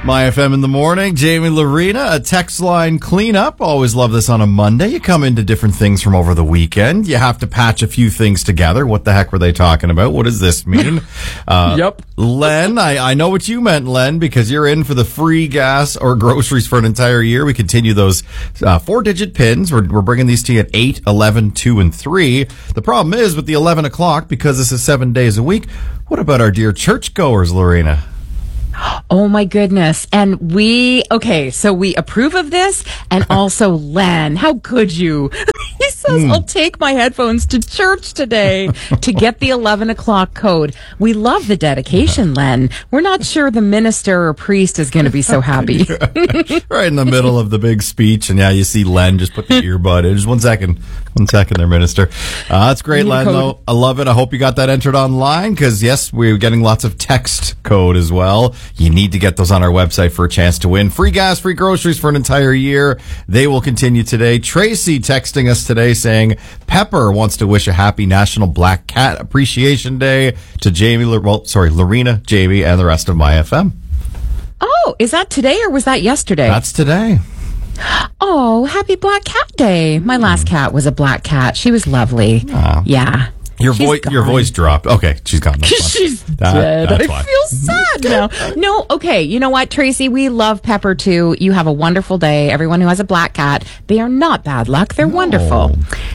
My FM in the morning, Jamie Lorena, a text line cleanup. Always love this on a Monday. You come into different things from over the weekend. You have to patch a few things together. What the heck were they talking about? What does this mean? Yep. Len, I know what you meant, Len, because you're in for the free gas or groceries for an entire year. We continue those 4-digit pins. We're bringing these to you at 8, 11, 2, and 3. The problem is with the 11 o'clock, because this is 7 days a week, what about our dear churchgoers, Lorena? Oh my goodness. And so we approve of this. And also, Len, how could you? He says, I'll take my headphones to church today to get the 11 o'clock code. We love the dedication, Len. We're not sure the minister or priest is going to be so happy. Right in the middle of the big speech. And you see Len just put the earbud in. Just 1 second. 1 second there, minister. That's great, Len, though. I love it. I hope you got that entered online because, yes, we're getting lots of text code as well. You need to get those on our website for a chance to win free gas, free groceries for an entire year. They will continue today. Tracy texting us today saying Pepper wants to wish a happy National Black Cat Appreciation Day to Lorena, Jamie, and the rest of My FM. Oh, is that today or was that yesterday? That's today. Oh, happy Black Cat Day. My last cat was a black cat. She was lovely. Oh. Yeah. Your voice dropped. Okay, she's gone. She's dead. I feel sad now. No, okay. You know what, Tracy? We love Pepper too. You have a wonderful day. Everyone who has a black cat, they are not bad luck. They're wonderful.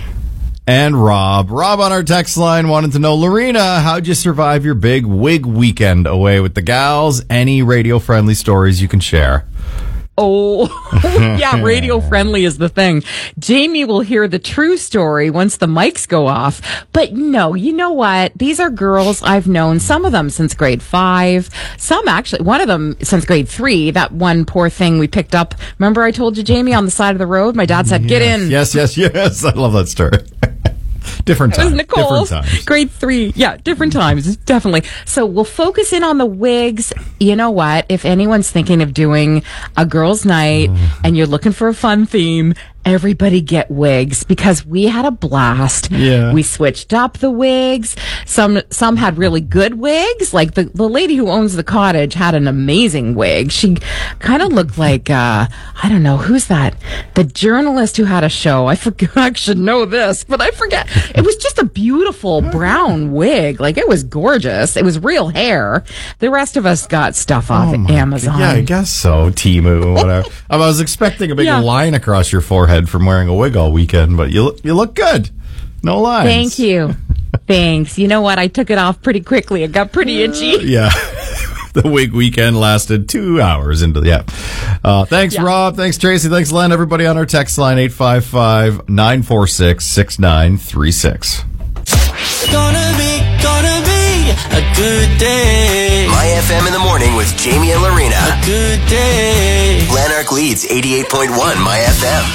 And Rob on our text line wanted to know, Lorena, how'd you survive your big wig weekend away with the gals? Any radio-friendly stories you can share? Oh, yeah, radio friendly is the thing. Jamie will hear the true story once the mics go off. But no, you know what? These are girls I've known, some of them since grade 5, some actually, one of them since grade 3. That one poor thing we picked up. Remember I told you, Jamie, on the side of the road? My dad said, get in. Yes. I love that story. Different times. It was Nicole. Different times. Grade 3. Yeah, different times. Definitely. So we'll focus in on the wigs. You know what? If anyone's thinking of doing a girls' night and you're looking for a fun theme, everybody get wigs because we had a blast. Yeah. We switched up the wigs. Some had really good wigs. Like the lady who owns the cottage had an amazing wig. She kind of looked like, I don't know, who's that? The journalist who had a show. I forget. I should know this, but I forget. It was just a beautiful brown wig. Like it was gorgeous. It was real hair. The rest of us got stuff off Amazon. Yeah, I guess so. Temu, whatever. I was expecting a big line across your forehead from wearing a wig all weekend, but you look good. No lines. Thank you. Thanks. You know what? I took it off pretty quickly. It got pretty itchy. Yeah. The wig weekend lasted 2 hours into the Thanks, Rob. Thanks, Tracy. Thanks, Len. Everybody on our text line, 855-946-6936. Gonna be a good day. My FM in the morning with Jamie and Lorena. A good day. Lanark leads 88.1 My FM.